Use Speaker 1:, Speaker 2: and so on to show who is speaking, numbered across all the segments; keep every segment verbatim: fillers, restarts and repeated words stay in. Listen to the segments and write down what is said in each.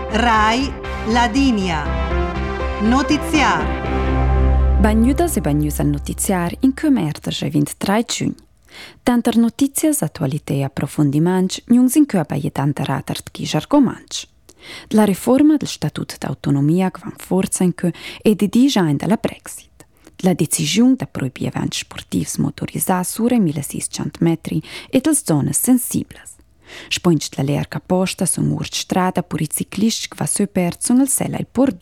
Speaker 1: Rai Ladinia. Notiziar.
Speaker 2: Bagnudas e bagnus al notiziar in commerce e ventitré giugno. Tanter notizias, attualità e approfondimenti, non si incöpa tanta ratert chi argomanci. La riforma del Statut d'autonomia che va in forza in che è dedica dalla Brexit. La decisione da proibire eventi sportivi motorizzati sopra milleseicento metri e delle zone sensibili. Spognt la lerca posta su un'urta strada per i ciclisti che va super sono il sella il Pordu.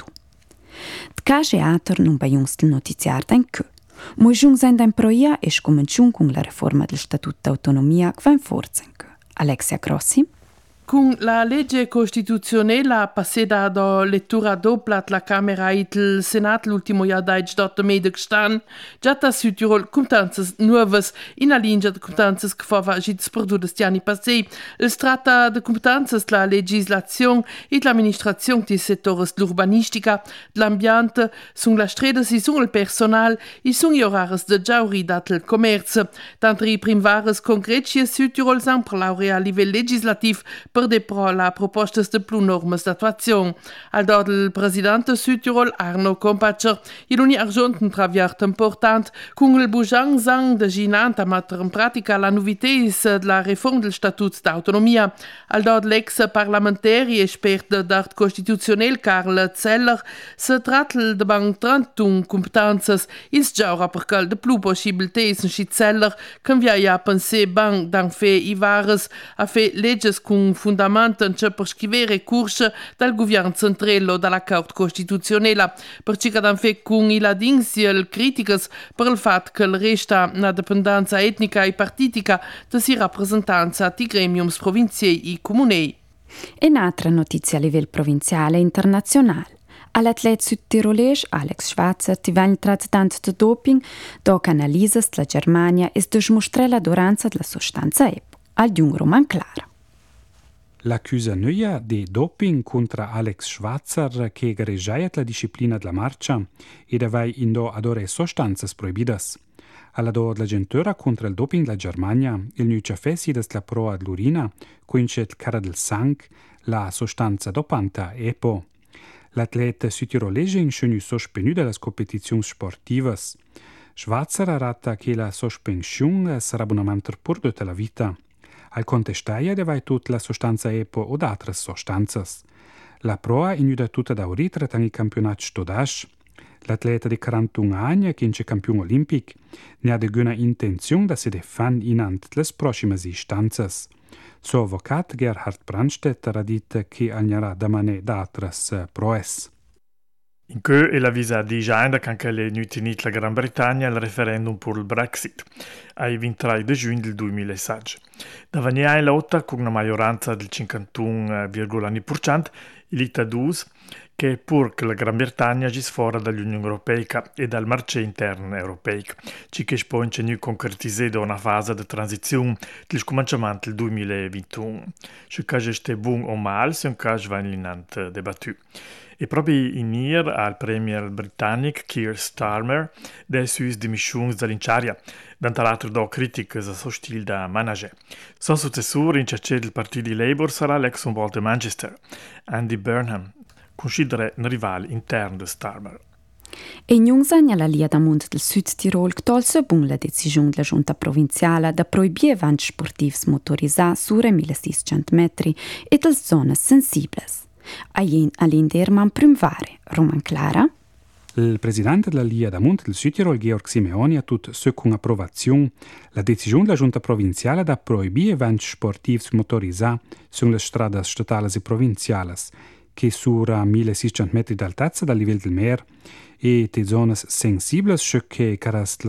Speaker 2: De case ater non baions del notiziar da in che. Ma giungs in un proia e scominciun con la riforma del Statut d'autonomia che va in forza in che. Alexia Grossi.
Speaker 3: Con la legge costituzionale passata da lettura doppia alla Camera e al Senato l'ultimo anno dot mede gestan, già da Südtirol competenze nuove in la linea di competenze che fava agits produtte gli anni passati. Si tratta di competenze della legislazione e dell'amministrazione dei settori dell'urbanistica, dell'ambiente, sulle la strada e sul personale e sugli orari di giauri del commercio. Tanto i primari concreti a Südtirol sono per laurea a livello legislativo per depro la proposta de plus normes d'attuazione. Al dot il presidente Südtirol Arno Kompatscher, il uni argent un traviart important, con il bujang zang de ginant a mettere in pratica la novités de la riforma del statut d'autonomia. Al dot l'ex parlamentari espert d'art costituzionel Karl Zeller se trattel de bang trentun competences, is giaura perché de plus possibilités in schi Zeller kan via ja pensé bang dan fe i vares a fe legges con fundamenten che per scrivere corso dal governo centrale o dalla Corte Costituzionale, per ciò che fa con i ladins e le critiche per il fatto che resta una dipendenza etnica e partitica da si rappresentanza di gremiums provinciali e comunei.
Speaker 2: E un'altra notizia a livello provinciale e internazionale. All'atleta sudtirolese Alex Schwarzer ti venne trattato di doping, dopo analisi della Germania e dimostrare la duranza della sostanza E P O, al giungo Roman Clara.
Speaker 4: L'accusa nuova di doping contro Alex Schwarzer che gareggiaia la disciplina della marcia e davai indo adore sostanze proibidas. Alla do la gentura contro il doping la Germania, il nuce fessi della proa dell'urina, coince il cara del sang, la sostanza dopanta E P O. L'atleta südtirolese in scenu sospenu delle competizioni sportive. Schwarzer rata che la sospensione sarà abonamento per tutta la vita. Al contestaia devai tut la sostanza E P O o altre sostanze. La proa inuda tutta da uritre tangi campionat stodash. L'atleta di quarantuno anni, che è campione olimpico, ne ha de guna intenzione da se defan inant les prossime istanze. Suo avvocat Gerhard Brandstedt ha detto che agnerà da mane d'altres proes.
Speaker 5: In che è la visa di Giainda che anche le nutinit la Gran Bretagna il referendum per il Brexit, ai ventitré di giugno del duemilasedici. Da venia in lotta con una maggioranza del cinquantuno virgola nove per cento, l'Ita dus, che pur che la Gran Bretagna gis fuori dall'Unione Europea e dal marché interno europeo, ci che sponge nu concretizé da una fase di transizione del cominciamento del duemilaventuno. Se caso è buon o mal, se un caso va in debattuto. E proprio in ir al premier britannico Keir Starmer delle sue dimissioni dall'inciaria, d'altro do critiche a suo stile da manager. Suo successore in cerce del partito Labour sarà l'ex un volta Manchester, Andy Burnham, considera un rivale interno di Starmer.
Speaker 2: E non segna la Lia da Mund del Südtirol che tolse buon la decisione della giunta provinciale da proibire eventi sportivi motorizzati sopra milleseicento metri e delle zone sensibili. All'interman primvare, Roman Clara.
Speaker 4: Il presidente della Lia da Mund del Südtirol, Georg Simeoni, ha tut su con approvazione la decisione della giunta provinciale da proibire eventi sportivi motorizzati sulle strade statali e provinciali, che sura milleseicento metri d'altezza dal livello del mare e di zone sensibili che caratterizzano